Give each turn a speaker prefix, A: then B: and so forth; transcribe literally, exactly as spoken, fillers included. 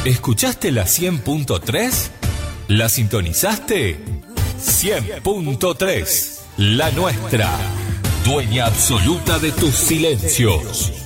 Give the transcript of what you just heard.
A: ¿Escuchaste la cien punto tres? ¿La sintonizaste? cien punto tres, la nuestra, dueña absoluta de tus silencios.